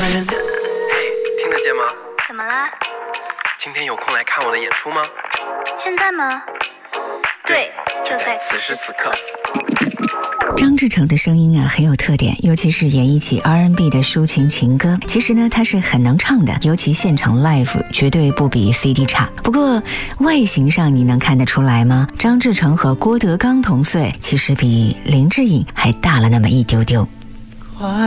人。 嘿，听得见吗？ 怎么啦？ 今天有空来看我的演出吗？ 现在吗？对，就在此时此刻。 张志成的声音啊很有特点，尤其是演绎起 R&B 的抒情情歌，其实呢他是很能唱的，尤其现场 live 绝对不比 CD 差。不过外形上你能看得出来吗？张志成和郭德纲同岁，其实比林志颖还大了那么一丢丢。